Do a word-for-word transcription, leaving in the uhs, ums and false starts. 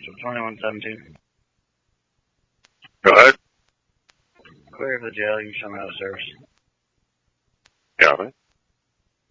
So twenty-one seventeen. Go ahead. Clear for the jail. You show me out of service. Got it.